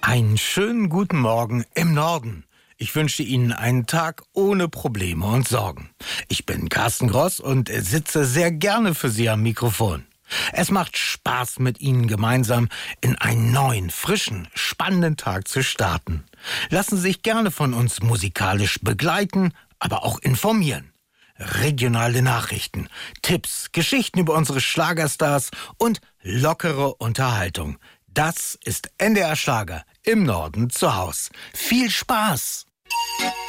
Einen schönen guten Morgen im Norden. Ich wünsche Ihnen einen Tag ohne Probleme und Sorgen. Ich bin Carsten Gross und sitze sehr gerne für Sie am Mikrofon. Es macht Spaß, mit Ihnen gemeinsam in einen neuen, frischen, spannenden Tag zu starten. Lassen Sie sich gerne von uns musikalisch begleiten, aber auch informieren. Regionale Nachrichten, Tipps, Geschichten über unsere Schlagerstars und lockere Unterhaltung. Das ist NDR Schlager im Norden zu Haus. Viel Spaß!